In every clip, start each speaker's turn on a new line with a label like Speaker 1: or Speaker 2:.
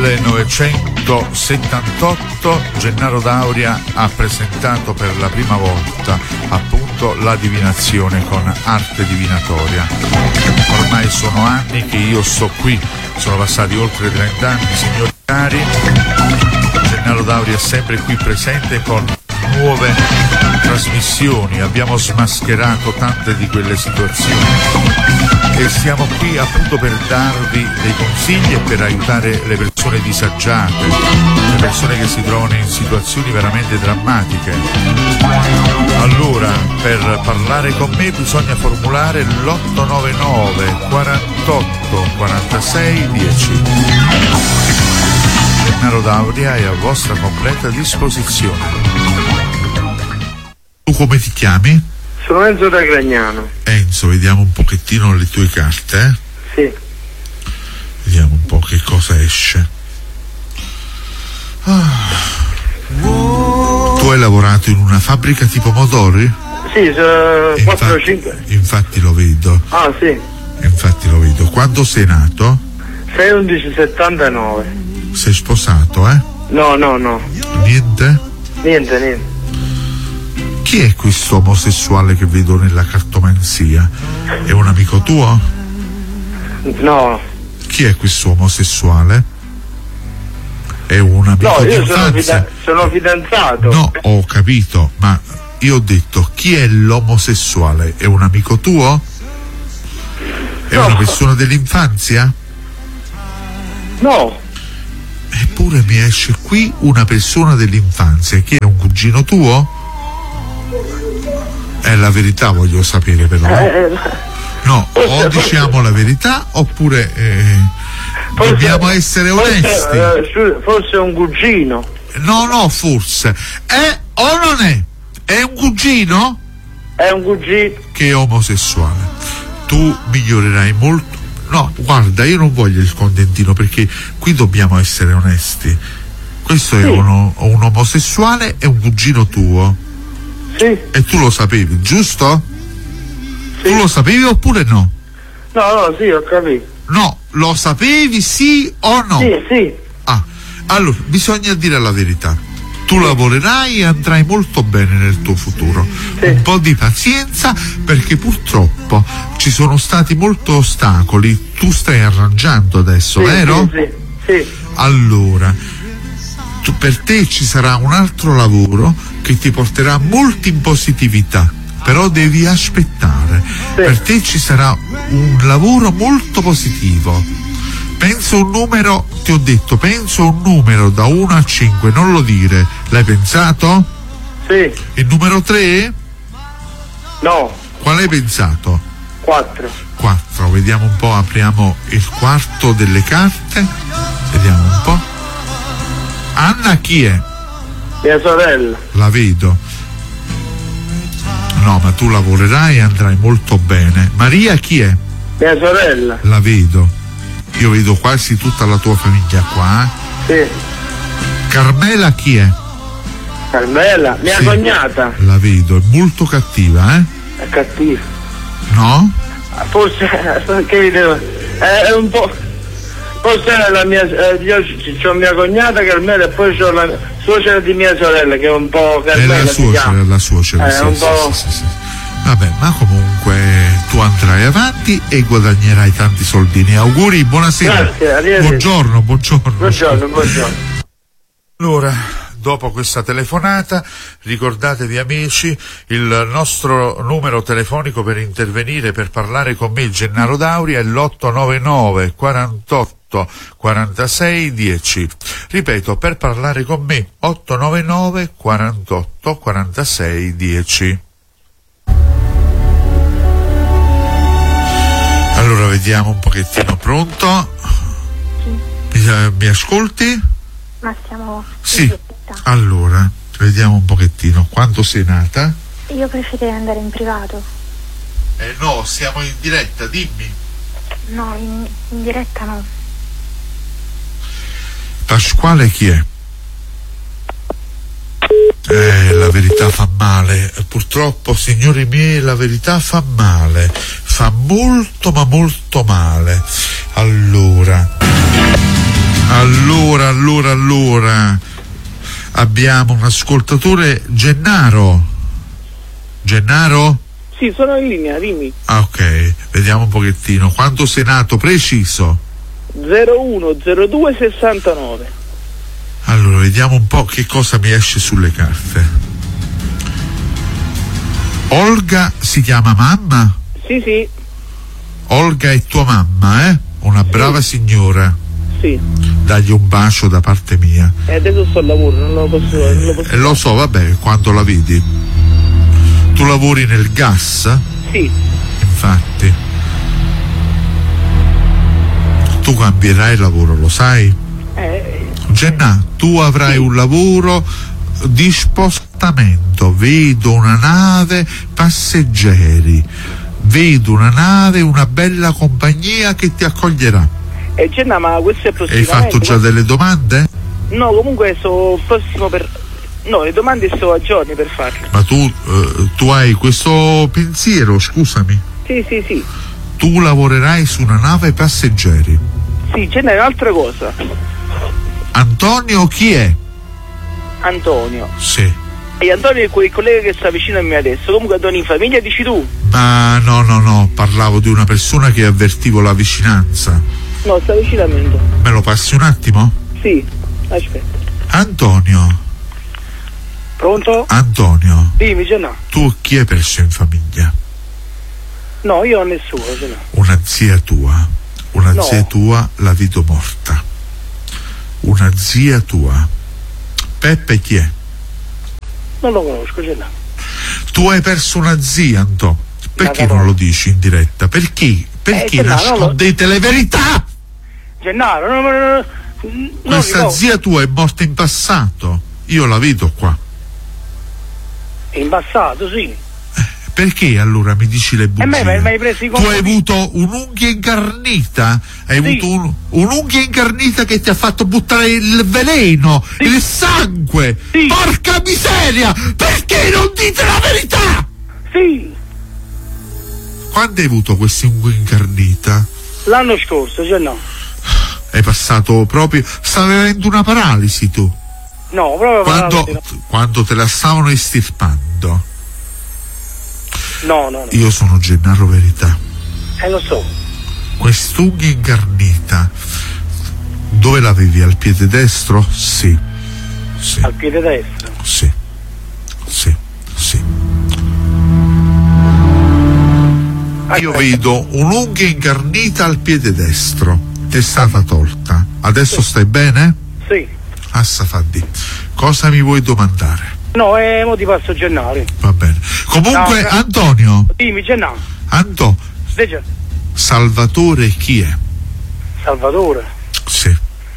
Speaker 1: 1978 Gennaro D'Auria ha presentato per la prima volta appunto la divinazione con arte divinatoria. Ormai sono anni che io sto qui, sono passati oltre 30 anni, signori cari. Gennaro D'Auria è sempre qui presente con nuove trasmissioni, abbiamo smascherato tante di quelle situazioni e siamo qui appunto per darvi dei consigli e per aiutare le persone disagiate, le persone che si trovano in situazioni veramente drammatiche. Allora, per parlare con me bisogna formulare l'899 48 46 10. Gennaro D'Auria è a vostra completa disposizione. Tu come ti chiami?
Speaker 2: Sono Enzo da Gragnano.
Speaker 1: Enzo, vediamo un pochettino le tue carte,
Speaker 2: Sì.
Speaker 1: Vediamo un po' che cosa esce. Tu hai lavorato in una fabbrica tipo motori?
Speaker 2: Sì, 4 o 5.
Speaker 1: Infatti lo vedo.
Speaker 2: Ah, sì.
Speaker 1: Infatti lo vedo. Quando sei nato?
Speaker 2: 6/11/79.
Speaker 1: Sei sposato, eh?
Speaker 2: No.
Speaker 1: Niente?
Speaker 2: Niente.
Speaker 1: Chi è questo omosessuale che vedo nella cartomanzia? È un amico tuo?
Speaker 2: No.
Speaker 1: Chi è questo omosessuale? È un amico
Speaker 2: No,
Speaker 1: di
Speaker 2: io
Speaker 1: infanzia?
Speaker 2: sono fidanzato.
Speaker 1: No, ho capito, ma io ho detto chi è l'omosessuale? È un amico tuo? È
Speaker 2: No.
Speaker 1: una persona dell'infanzia?
Speaker 2: No.
Speaker 1: Eppure mi esce qui una persona dell'infanzia. Chi è, un cugino tuo? È la verità, voglio sapere però. No, o diciamo la verità oppure dobbiamo essere onesti.
Speaker 2: Forse è un cugino.
Speaker 1: No, forse. È o non è? È un cugino?
Speaker 2: È un cugino.
Speaker 1: Che è omosessuale. Tu migliorerai molto. No, guarda, io non voglio il contentino perché qui dobbiamo essere onesti. Questo è un omosessuale, è un cugino tuo.
Speaker 2: Sì.
Speaker 1: E tu lo sapevi, giusto?
Speaker 2: Sì.
Speaker 1: Tu lo sapevi oppure no?
Speaker 2: No, sì, ho capito.
Speaker 1: No, lo sapevi sì o no?
Speaker 2: Sì.
Speaker 1: Ah, allora, bisogna dire la verità. Tu lavorerai e andrai molto bene nel tuo futuro.
Speaker 2: Sì.
Speaker 1: Un po' di pazienza perché purtroppo ci sono stati molti ostacoli. Tu stai arrangiando adesso, vero?
Speaker 2: Sì.
Speaker 1: Allora, per te ci sarà un altro lavoro che ti porterà molto in positività, però devi aspettare.
Speaker 2: Sì.
Speaker 1: Per te ci sarà un lavoro molto positivo. Penso un numero, ti ho detto, penso un numero da 1 a 5, non lo dire. L'hai pensato?
Speaker 2: Sì.
Speaker 1: Il numero 3?
Speaker 2: No.
Speaker 1: Qual hai pensato?
Speaker 2: 4.
Speaker 1: 4, vediamo un po', apriamo il quarto delle carte, vediamo un po'. Anna chi è?
Speaker 2: Mia sorella.
Speaker 1: La vedo. No, ma tu lavorerai e andrai molto bene. Maria chi è?
Speaker 2: Mia sorella.
Speaker 1: La vedo. Io vedo quasi tutta la tua famiglia qua.
Speaker 2: Sì.
Speaker 1: Carmela chi è?
Speaker 2: Carmela, mia
Speaker 1: Sì.
Speaker 2: cognata.
Speaker 1: La vedo, è molto cattiva, eh?
Speaker 2: È cattiva.
Speaker 1: No?
Speaker 2: Forse che vi devo. È un po'. Forse è la mia. Io c'ho mia cognata Carmela e poi c'ho la suocera di mia sorella che è un po' Carmela.
Speaker 1: È la suocera, sì,
Speaker 2: un po'.
Speaker 1: sì. Vabbè, ma comunque tu andrai avanti e guadagnerai tanti soldini. Auguri, buonasera.
Speaker 2: Grazie, arrivederci.
Speaker 1: Buongiorno. Allora, dopo questa telefonata, ricordatevi amici, il nostro numero telefonico per intervenire, per parlare con me, Gennaro D'Auria, è l'899 48 46 10. Ripeto, per parlare con me, 899 48 46 10. Allora vediamo un pochettino, pronto?
Speaker 3: Sì.
Speaker 1: Mi ascolti?
Speaker 3: Ma siamo
Speaker 1: Sì.
Speaker 3: in diretta.
Speaker 1: Allora, vediamo un pochettino. Quando sei nata?
Speaker 3: Io preferirei andare in privato.
Speaker 1: No, siamo in diretta, dimmi.
Speaker 3: No, in diretta no.
Speaker 1: Pasquale chi è? La verità fa male. Purtroppo, signori miei, la verità fa male. Fa molto ma molto male. Allora, Allora. Abbiamo un ascoltatore, Gennaro. Gennaro?
Speaker 4: Sì, sono in linea, dimmi.
Speaker 1: Ah, ok, vediamo un pochettino. Quanto sei nato? Preciso.
Speaker 4: 010269.
Speaker 1: Allora, vediamo un po' che cosa mi esce sulle carte. Olga si chiama mamma?
Speaker 4: Sì.
Speaker 1: Olga è tua mamma, eh? Una brava signora.
Speaker 4: Sì.
Speaker 1: Dagli un bacio da parte mia.
Speaker 4: Adesso sto al lavoro, non lo posso.
Speaker 1: Lo so, vabbè, quando la vedi. Tu lavori nel gas?
Speaker 4: Sì.
Speaker 1: Infatti. Tu cambierai lavoro, lo sai? Genna, tu avrai un lavoro di spostamento. Vedo una nave passeggeri. Vedo una nave, una bella compagnia che ti accoglierà.
Speaker 4: Genna, ma questo è prossimamente.
Speaker 1: Hai fatto già delle domande?
Speaker 4: No, comunque sono prossimo per. No, le domande sto a giorni per farle.
Speaker 1: Ma tu hai questo pensiero, scusami?
Speaker 4: Sì.
Speaker 1: Tu lavorerai su una nave passeggeri.
Speaker 4: Sì, Genna, è un'altra cosa.
Speaker 1: Antonio chi è?
Speaker 4: Antonio.
Speaker 1: Sì.
Speaker 4: E Antonio è quel collega che sta vicino a me adesso. Comunque Antonio in famiglia dici tu?
Speaker 1: Ma no, parlavo di una persona che avvertivo la vicinanza.
Speaker 4: No, sta vicino a me.
Speaker 1: Me lo passi un attimo?
Speaker 4: Sì, aspetta.
Speaker 1: Antonio.
Speaker 4: Pronto?
Speaker 1: Antonio.
Speaker 4: Dimmi, Genna.
Speaker 1: Tu chi hai perso in famiglia?
Speaker 4: No, io ho nessuno, Genna.
Speaker 1: Una zia tua. Una
Speaker 4: No.
Speaker 1: zia tua la vedo morta. Una zia tua. Peppe chi è?
Speaker 4: Non lo conosco, Genna.
Speaker 1: Tu hai perso una zia, Anto. Perché
Speaker 4: Ma no.
Speaker 1: non lo dici in diretta? Perché? Perché
Speaker 4: Gennaro,
Speaker 1: nascondete le verità?
Speaker 4: Gennaro, no.
Speaker 1: Questa zia tua è morta in passato. Io la vedo qua.
Speaker 4: In passato, sì.
Speaker 1: Perché allora mi dici le bugie?
Speaker 4: me mi hai preso i
Speaker 1: Tu hai avuto un'unghia incarnita? Hai avuto un'unghia incarnita che ti ha fatto buttare il veleno, il sangue?
Speaker 4: Sì.
Speaker 1: Porca miseria! Perché non dite la verità?
Speaker 4: Sì.
Speaker 1: Quando hai avuto questa unghia incarnita?
Speaker 4: L'anno scorso, Genna.
Speaker 1: È passato proprio. Stavi avendo una paralisi tu.
Speaker 4: No, proprio
Speaker 1: Quando te la stavano estirpando.
Speaker 4: No.
Speaker 1: Io sono Gennaro Verità.
Speaker 4: Lo so.
Speaker 1: Quest'unghia incarnita dove l'avevi? Al piede destro? Sì.
Speaker 4: Al piede destro?
Speaker 1: Sì. Io vedo un'unghia incarnita al piede destro. Ti è stata tolta. Adesso stai bene?
Speaker 4: Sì.
Speaker 1: Assafaddi. Cosa mi vuoi domandare?
Speaker 4: No, mo ti passo Gennaro.
Speaker 1: Va bene. Comunque,
Speaker 4: No,
Speaker 1: Antonio.
Speaker 4: Dimmi, Gennaro.
Speaker 1: Anto. Salvatore chi è?
Speaker 4: Salvatore?
Speaker 1: Sì.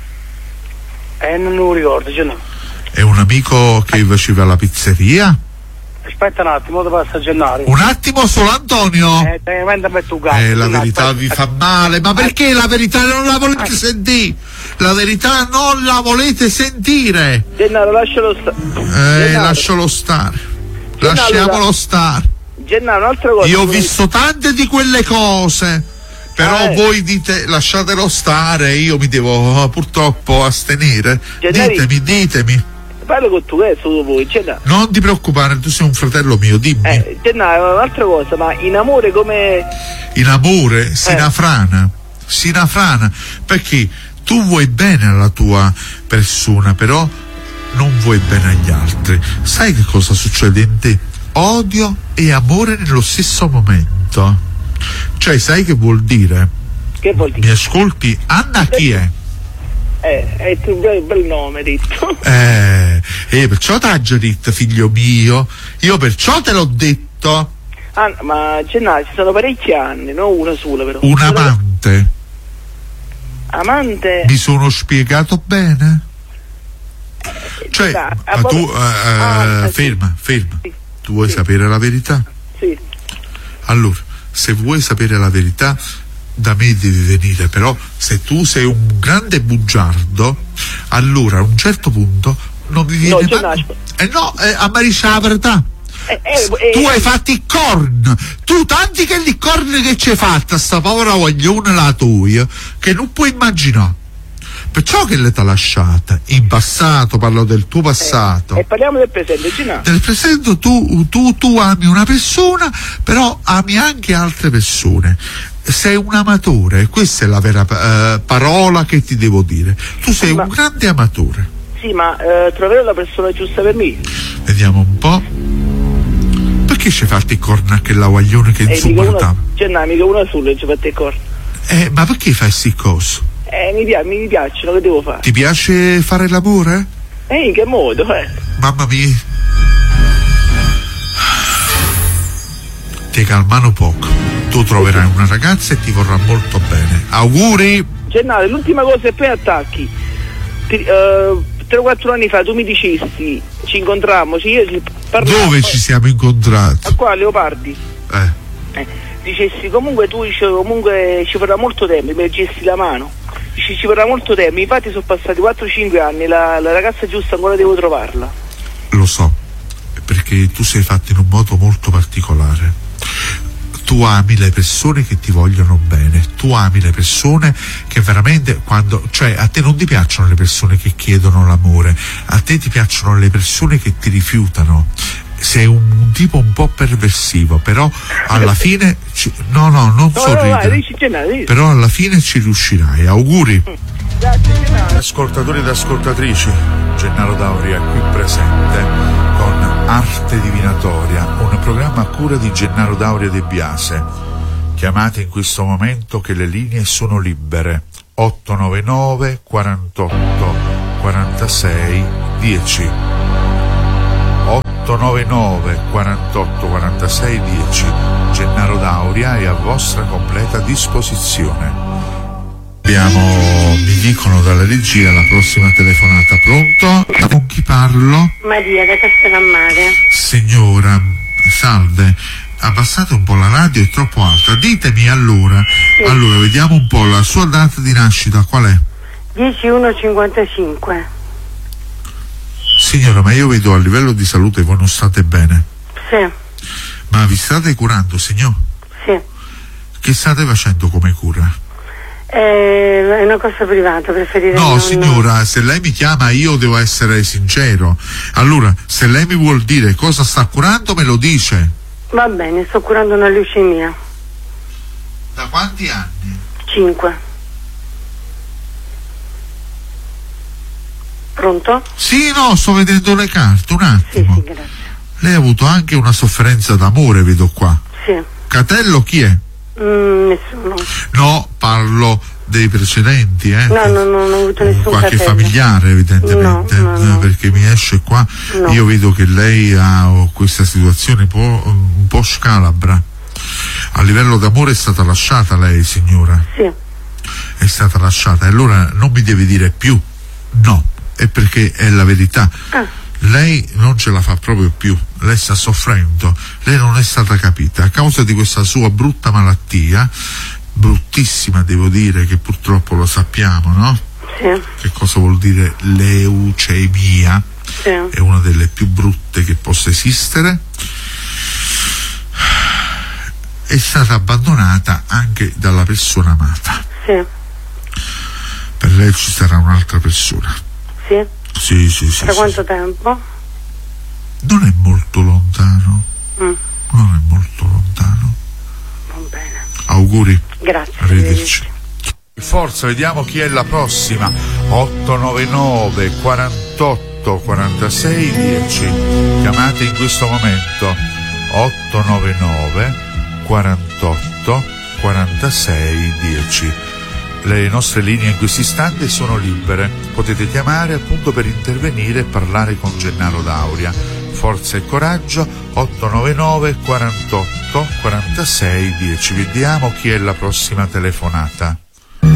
Speaker 4: Non lo ricordo, Gennaro.
Speaker 1: È un amico che faceva la pizzeria?
Speaker 4: Aspetta un attimo, ti passo Gennaro.
Speaker 1: Un attimo solo, Antonio. La verità vi fa male. Ma perché la verità non la volete sentire? La verità non la volete sentire.
Speaker 4: Gennaro, lascialo stare.
Speaker 1: Lascialo stare. Lasciamolo stare.
Speaker 4: Gennaro, un'altra cosa.
Speaker 1: Io ho visto tante di quelle cose. Però voi dite lasciatelo stare, io mi devo purtroppo astenere. Ditemi.
Speaker 4: Parlo con tu, solo voi, Gennaro.
Speaker 1: Non ti preoccupare, tu sei un fratello mio, dimmi.
Speaker 4: Gennaro, un'altra cosa, ma in amore come.
Speaker 1: In amore sinafrana, perché tu vuoi bene alla tua persona, però non vuoi bene agli altri. Sai che cosa succede in te? Odio e amore nello stesso momento. Cioè, sai che vuol dire?
Speaker 4: Che vuol dire?
Speaker 1: Mi ascolti? Anna chi è?
Speaker 4: È un bel nome, detto.
Speaker 1: Perciò t'ha già detto, figlio mio. Io perciò te l'ho detto.
Speaker 4: Ma Gennaro, ci sono parecchi anni, non una sola però.
Speaker 1: Un amante.
Speaker 4: Amante?
Speaker 1: Mi sono spiegato bene? Cioè, ma tu ferma. Sì. Tu vuoi sapere la verità?
Speaker 4: Sì.
Speaker 1: Allora, se vuoi sapere la verità, da me devi venire, però se tu sei un grande bugiardo, allora a un certo punto non mi viene a Mariscia la verità. Tu hai fatto i corn, tu tanti che li corn che ci hai fatto sta povera voglione la tua che non puoi immaginare, Perciò che le t'ha lasciata in passato, parlo del tuo passato.
Speaker 4: E parliamo del presente, Gennaro.
Speaker 1: Nel presente tu ami una persona, però ami anche altre persone. Sei un amatore, questa è la vera parola che ti devo dire. Tu sei un grande amatore.
Speaker 4: Sì, ma troverò la persona giusta per me.
Speaker 1: Vediamo un po'. Perché ci fatti corna che la guaglione che insupportava?
Speaker 4: Gennaro, mica una sola ci fate corna.
Speaker 1: Ma perché fai sti cose?
Speaker 4: Mi piacciono, che devo fare?
Speaker 1: Ti piace fare l'amore?
Speaker 4: In che modo,
Speaker 1: Mamma mia. Ti calmano poco. Tu troverai una ragazza e ti vorrà molto bene. Auguri!
Speaker 4: Gennaro, l'ultima cosa e poi attacchi. 3 o 4 anni fa tu mi dicesti, ci incontrammo,
Speaker 1: dove ci siamo incontrati?
Speaker 4: A qua, a Leopardi. Dicessi comunque ci vorrà molto tempo, mi dicessi la mano. Dici ci vorrà molto tempo, infatti sono passati 4-5 anni, la ragazza giusta ancora devo trovarla.
Speaker 1: Lo so, perché tu sei fatto in un modo molto particolare. Tu ami le persone che ti vogliono bene, tu ami le persone che veramente cioè a te non ti piacciono le persone che chiedono l'amore, a te ti piacciono le persone che ti rifiutano. Sei un tipo un po' perversivo, però alla fine non sorridere, però alla fine ci riuscirai. Auguri.
Speaker 4: Grazie.
Speaker 1: Ascoltatori ed ascoltatrici, Gennaro Dauria è qui presente con Arte Divinatoria, un programma a cura di Gennaro Dauria De Biase. Chiamate in questo momento che le linee sono libere. 899 48 46 10. 899 48 46 10. Gennaro Dauria è a vostra completa disposizione. Mi dicono dalla regia la prossima telefonata. Pronto? Con chi parlo?
Speaker 3: Maria da Castellammare.
Speaker 1: Signora, salve, abbassate un po' la radio, è troppo alta. Ditemi allora,
Speaker 3: sì.
Speaker 1: Allora vediamo un po' la sua data di nascita, qual è?
Speaker 3: 10/1/55.
Speaker 1: Signora, ma io vedo a livello di salute voi non state bene.
Speaker 3: Sì.
Speaker 1: Ma vi state curando, signor?
Speaker 3: Sì.
Speaker 1: Che state facendo come cura?
Speaker 3: È una cosa privata, preferire
Speaker 1: no,
Speaker 3: non...
Speaker 1: signora, se lei mi chiama io devo essere sincero. Allora, se lei mi vuol dire cosa sta curando me lo dice.
Speaker 3: Va bene, sto curando una leucemia.
Speaker 1: Da quanti anni?
Speaker 3: 5. Pronto?
Speaker 1: Sì, no, sto vedendo le carte, un attimo.
Speaker 3: Sì, grazie.
Speaker 1: Lei ha avuto anche una sofferenza d'amore, vedo qua.
Speaker 3: Sì.
Speaker 1: Catello chi è?
Speaker 3: Nessuno.
Speaker 1: No, parlo dei precedenti,
Speaker 3: No, non ho avuto nessun
Speaker 1: qualche
Speaker 3: catello.
Speaker 1: Familiare, evidentemente,
Speaker 3: no.
Speaker 1: Perché mi esce qua, io vedo che lei ha questa situazione un po' scalabra. A livello d'amore è stata lasciata lei, signora?
Speaker 3: Sì.
Speaker 1: È stata lasciata, e allora non mi deve dire più no, è perché è la verità. Lei non ce la fa proprio più, lei sta soffrendo, lei non è stata capita a causa di questa sua brutta malattia, bruttissima devo dire, che purtroppo lo sappiamo, no?
Speaker 3: Sì.
Speaker 1: Che cosa vuol dire leucemia?
Speaker 3: Sì.
Speaker 1: È una delle più brutte che possa esistere. È stata abbandonata anche dalla persona amata.
Speaker 3: Sì.
Speaker 1: Per lei ci sarà un'altra persona.
Speaker 3: Sì.
Speaker 1: Sì.
Speaker 3: Da quanto tempo?
Speaker 1: Non è molto lontano. Non è molto lontano.
Speaker 3: Va bene.
Speaker 1: Auguri.
Speaker 3: Grazie.
Speaker 1: Arrivederci. Forza, vediamo chi è la prossima. 899 48 46 10. Chiamate in questo momento. 899 48 46 10. Le nostre linee in questo istante sono libere, potete chiamare appunto per intervenire e parlare con Gennaro Dauria. Forza e coraggio. 899 48 46 10. Vediamo chi è la prossima telefonata.